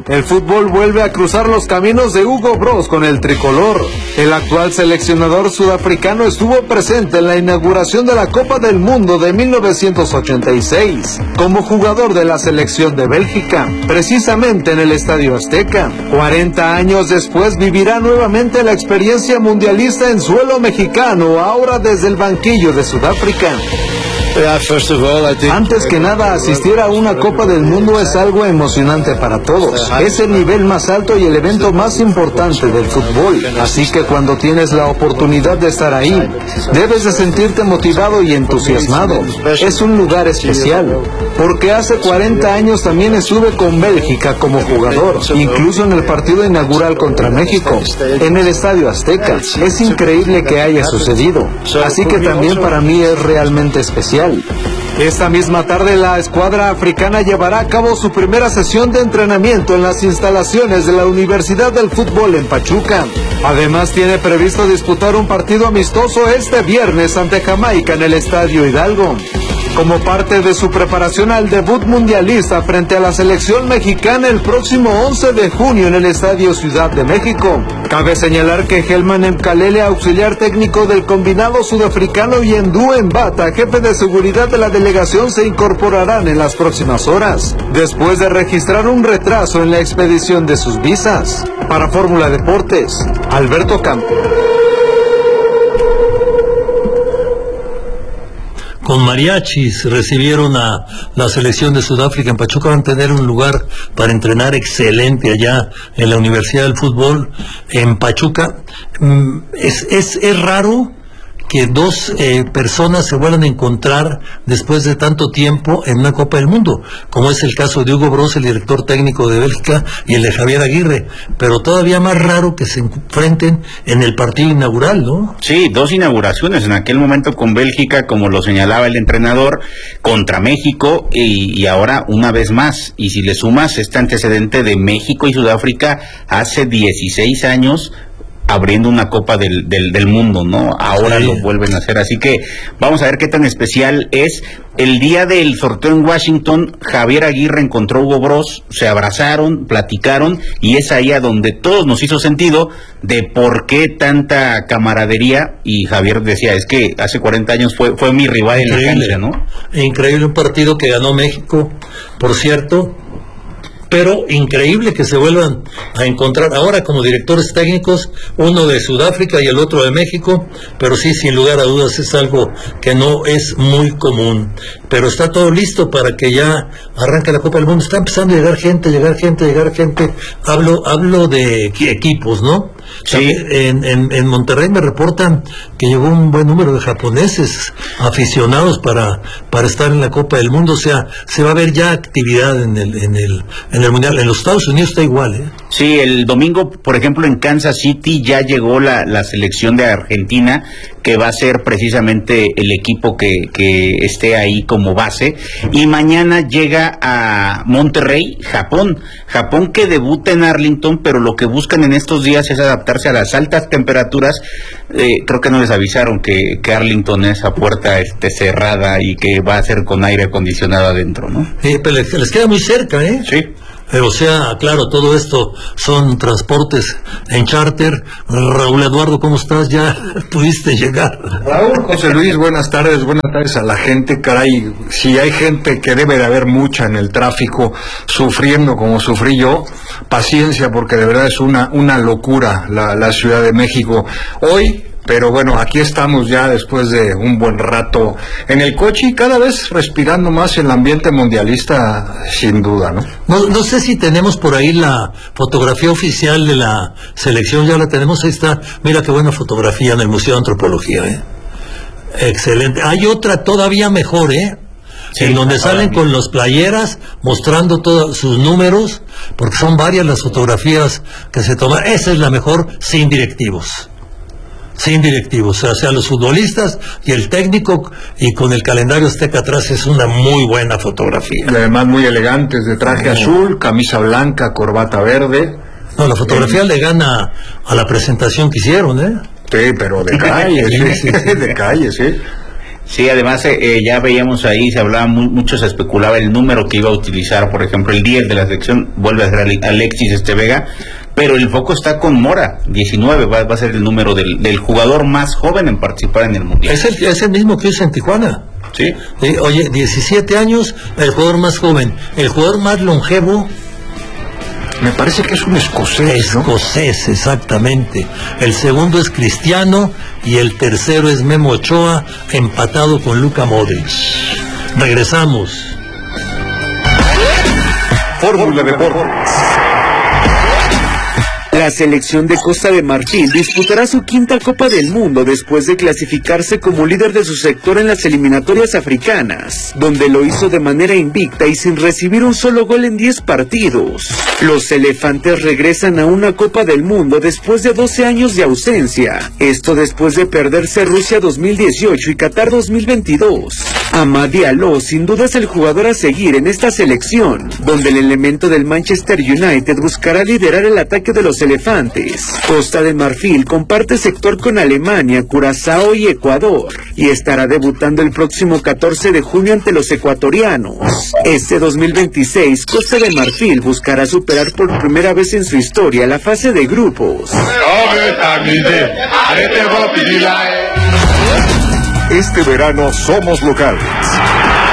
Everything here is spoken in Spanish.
el fútbol vuelve a cruzar los caminos de Hugo Broos con el tricolor. El actual seleccionador sudafricano estuvo presente en la inauguración de la Copa del Mundo de 1986, como jugador de la selección de Bélgica, precisamente en el Estadio Azteca. 40 años después vivirá nuevamente la experiencia mundialista en suelo mexicano, ahora desde el banquillo de Sudáfrica. Antes que nada, asistir a una Copa del Mundo es algo emocionante para todos. Es el nivel más alto y el evento más importante del fútbol. Así que cuando tienes la oportunidad de estar ahí, debes de sentirte motivado y entusiasmado. Es un lugar especial, porque hace 40 años también estuve con Bélgica como jugador, incluso en el partido inaugural contra México, en el Estadio Azteca. Es increíble que haya sucedido. Así que también para mí es realmente especial. Esta misma tarde la escuadra africana llevará a cabo su primera sesión de entrenamiento en las instalaciones de la Universidad del Fútbol en Pachuca. Además tiene previsto disputar un partido amistoso este viernes ante Jamaica en el Estadio Hidalgo, como parte de su preparación al debut mundialista frente a la selección mexicana el próximo 11 de junio en el Estadio Ciudad de México. Cabe señalar que Helman Mkalele, auxiliar técnico del combinado sudafricano, y Ndue Mbata, jefe de seguridad de la delegación, se incorporarán en las próximas horas, después de registrar un retraso en la expedición de sus visas. Para Fórmula Deportes, Alberto Campo. Con mariachis recibieron a la selección de Sudáfrica en Pachuca. Van a tener un lugar para entrenar excelente allá en la Universidad del Fútbol en Pachuca. Es raro que dos personas se vuelvan a encontrar después de tanto tiempo en una Copa del Mundo, como es el caso de Hugo Broos, el director técnico de Bélgica, y el de Javier Aguirre, pero todavía más raro que se enfrenten en el partido inaugural, ¿no? Sí, dos inauguraciones, en aquel momento con Bélgica, como lo señalaba el entrenador, contra México, y ahora una vez más, y si le sumas este antecedente de México y Sudáfrica hace 16 años, abriendo una Copa del Mundo, ¿no? Ahora sí lo vuelven a hacer, así que vamos a ver qué tan especial es. El día del sorteo en Washington, Javier Aguirre encontró a Hugo Broos, se abrazaron, platicaron, y es ahí a donde todos nos hizo sentido de por qué tanta camaradería, y Javier decía, es que hace 40 años fue mi rival en la cancha, ¿no? Increíble, un partido que ganó México, por cierto, pero increíble que se vuelvan a encontrar ahora como directores técnicos, uno de Sudáfrica y el otro de México, pero sí, sin lugar a dudas, es algo que no es muy común. Pero está todo listo para que ya arranque la Copa del Mundo. Está empezando a llegar gente. Hablo de equipos, ¿no? Sí. En Monterrey me reportan que llegó un buen número de japoneses aficionados para estar en la Copa del Mundo. O sea, se va a ver ya actividad en el Mundial. En los Estados Unidos está igual, ¿eh? Sí, el domingo, por ejemplo, en Kansas City ya llegó la selección de Argentina, que va a ser precisamente el equipo que esté ahí como base, y mañana llega a Monterrey, Japón que debuta en Arlington, pero lo que buscan en estos días es adaptarse a las altas temperaturas. Creo que no les avisaron que Arlington es a puerta cerrada y que va a ser con aire acondicionado adentro, ¿no? Pero les queda muy cerca, ¿eh? Sí. O sea, claro, todo esto son transportes en charter. Raúl Eduardo, ¿cómo estás? ¿Ya pudiste llegar? Raúl, José Luis, buenas tardes a la gente. Caray, si hay gente que debe de haber mucha en el tráfico sufriendo como sufrí yo, paciencia, porque de verdad es una locura la Ciudad de México hoy. Pero bueno, aquí estamos ya después de un buen rato en el coche y cada vez respirando más el ambiente mundialista, sin duda, ¿no? No sé si tenemos por ahí la fotografía oficial de la selección, ya la tenemos, ahí está. Mira qué buena fotografía en el Museo de Antropología, ¿eh? Excelente. Hay otra todavía mejor, ¿eh? Sí, en donde salen con las playeras mostrando todos sus números, porque son varias las fotografías que se toman. Esa es la mejor, sin directivos, o sea, los futbolistas y el técnico, y con el calendario azteca atrás. Es una muy buena fotografía. Y además muy elegantes, de traje azul, camisa blanca, corbata verde. No, la fotografía le gana a la presentación que hicieron, ¿eh? Sí, pero de calle, sí. De calle, sí. Sí, además ya veíamos ahí, se hablaba mucho, se especulaba el número que iba a utilizar, por ejemplo, el 10 de la selección, vuelve a ser Alexis Vega, pero el foco está con Mora, 19, va a ser el número del jugador más joven en participar en el Mundial. Es el mismo que hizo en Tijuana. Sí. Oye, 17 años, el jugador más joven, el jugador más longevo. Me parece que es un escocés, ¿no? Escocés, exactamente. El segundo es Cristiano y el tercero es Memo Ochoa, empatado con Luka Modric. Regresamos. Fórmula Deportes. La selección de Costa de Marfil disputará su quinta Copa del Mundo después de clasificarse como líder de su sector en las eliminatorias africanas, donde lo hizo de manera invicta y sin recibir un solo gol en 10 partidos. Los elefantes regresan a una Copa del Mundo después de 12 años de ausencia, esto después de perderse Rusia 2018 y Qatar 2022. Amad Diallo sin duda es el jugador a seguir en esta selección, donde el elemento del Manchester United buscará liderar el ataque de los elefantes. Costa de Marfil comparte sector con Alemania, Curazao y Ecuador, y estará debutando el próximo 14 de junio ante los ecuatorianos. Este 2026, Costa de Marfil buscará superar por primera vez en su historia la fase de grupos. Este verano somos locales.